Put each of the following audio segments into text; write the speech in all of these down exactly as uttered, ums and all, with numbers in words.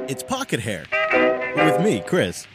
It's Pocket Hair with me, Chris.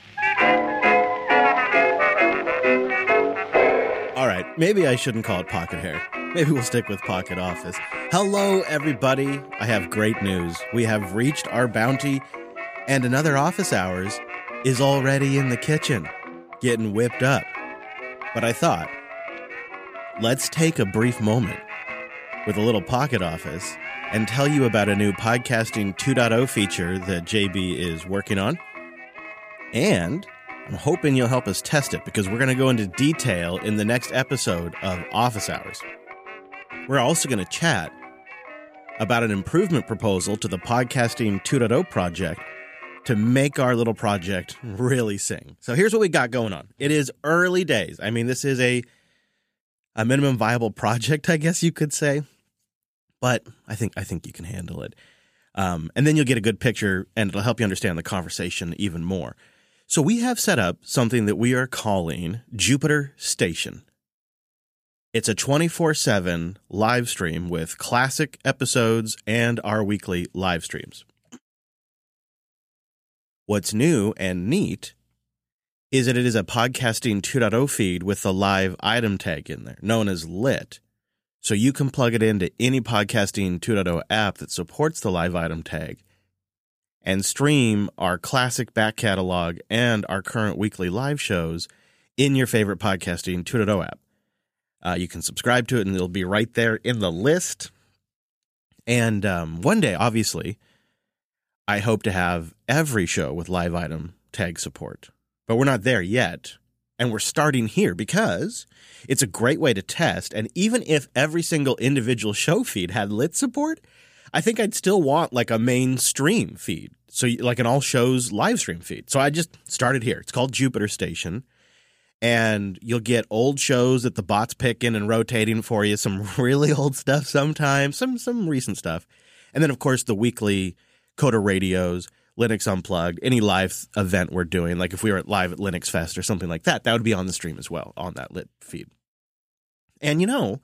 All right, maybe I shouldn't call it Pocket Hair. Maybe we'll stick with Pocket Office. Hello, everybody. I have great news. We have reached our bounty, and another office hours is already in the kitchen, getting whipped up. But I thought, let's take a brief moment with a little Pocket Office and tell you about a new Podcasting two point oh feature that J B is working on. And I'm hoping you'll help us test it because we're going to go into detail in the next episode of Office Hours. We're also going to chat about an improvement proposal to the Podcasting two point oh project to make our little project really sing. So here's what we got going on. It is early days. I mean, this is a, a minimum viable project, I guess you could say. But I think I think you can handle it. Um, and then you'll get a good picture, and it'll help you understand the conversation even more. So we have set up something that we are calling Jupiter Station. It's a twenty-four seven live stream with classic episodes and our weekly live streams. What's new and neat is that it is a Podcasting two point oh feed with the live item tag in there, known as Lit. So you can plug it into any Podcasting two point oh app that supports the live item tag and stream our classic back catalog and our current weekly live shows in your favorite Podcasting two point oh app. Uh, you can subscribe to it, and it'll be right there in the list. And um, one day, obviously, I hope to have every show with live item tag support. But we're not there yet. And we're starting here because it's a great way to test. And even if every single individual show feed had Lit support, I think I'd still want like a mainstream feed. So like an all shows live stream feed. So I just started here. It's called Jupiter Station. And you'll get old shows that the bot's picking and rotating for you. Some really old stuff sometimes, some some recent stuff. And then, of course, the weekly Coda Radios, Linux Unplugged, any live event we're doing, like if we were at live at Linux Fest or something like that, that would be on the stream as well, on that Lit feed. And, you know,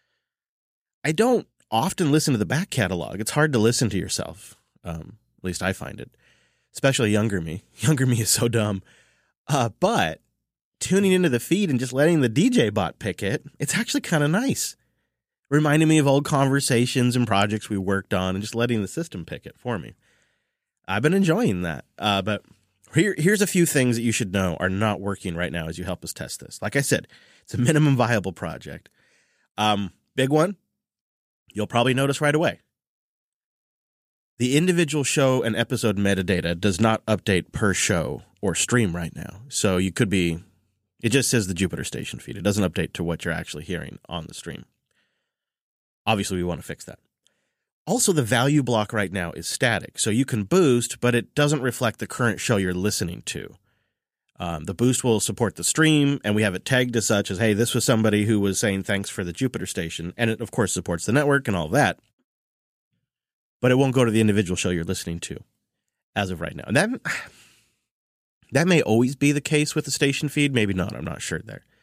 I don't often listen to the back catalog. It's hard to listen to yourself. Um, at least I find it, especially younger me. Younger me is so dumb. Uh, but tuning into the feed and just letting the D J bot pick it, it's actually kind of nice. Reminding me of old conversations and projects we worked on and just letting the system pick it for me. I've been enjoying that. Uh, but here, here's a few things that you should know are not working right now as you help us test this. Like I said, it's a minimum viable project. Um, big one, you'll probably notice right away. The individual show and episode metadata does not update per show or stream right now. So you could be, it just says the Jupiter Station feed. It doesn't update to what you're actually hearing on the stream. Obviously, we want to fix that. Also, the value block right now is static, so you can boost, but it doesn't reflect the current show you're listening to. Um, the boost will support the stream, and we have it tagged as such as, hey, this was somebody who was saying thanks for the Jupiter Station, and it, of course, supports the network and all that, but it won't go to the individual show you're listening to as of right now. And that, that may always be the case with the station feed, maybe not, I'm not sure there.